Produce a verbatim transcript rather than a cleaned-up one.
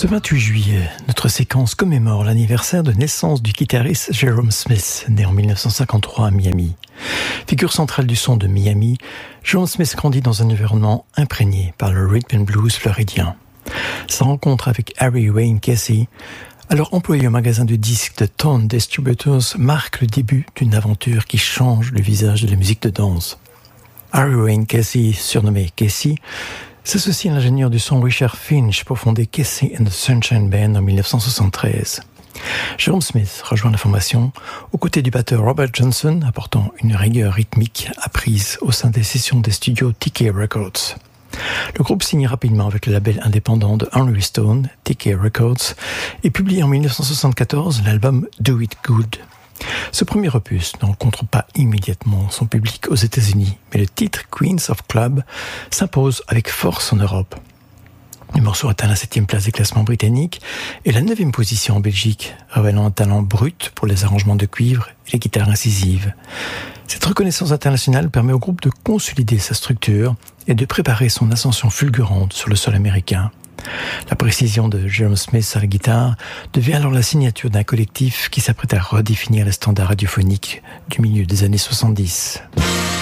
Ce vingt-huit juillet, notre séquence commémore l'anniversaire de naissance du guitariste Jerome Smith, né en dix-neuf cent cinquante-trois à Miami. Figure centrale du son de Miami, Jerome Smith grandit dans un environnement imprégné par le rhythm and blues floridien. Sa rencontre avec Harry Wayne Casey, alors employé au magasin de disques de Tone Distributors, marque le début d'une aventure qui change le visage de la musique de danse. Harry Wayne Casey, surnommé Casey, s'associe à l'ingénieur du son Richard Finch pour fonder Casey and the Sunshine Band en dix-neuf cent soixante-treize. Jerome Smith rejoint la formation aux côtés du batteur Robert Johnson, apportant une rigueur rythmique apprise au sein des sessions des studios T K Records. Le groupe signe rapidement avec le label indépendant de Henry Stone, T K Records, et publie en dix-neuf cent soixante-quatorze l'album Do It Good. Ce premier opus ne rencontre pas immédiatement son public aux États-Unis, mais le titre Queens of Club s'impose avec force en Europe. Le morceau atteint la septième place des classements britanniques et la neuvième position en Belgique, révélant un talent brut pour les arrangements de cuivre et les guitares incisives. Cette reconnaissance internationale permet au groupe de consolider sa structure et de préparer son ascension fulgurante sur le sol américain. La précision de Jerome Smith à la guitare devient alors la signature d'un collectif qui s'apprête à redéfinir les standards radiophoniques du milieu des années soixante-dix.